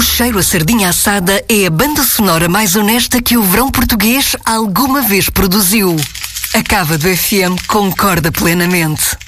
O Cheiro a Sardinha Assada é a banda sonora mais honesta que o verão português alguma vez produziu. A Cava do FM concorda plenamente.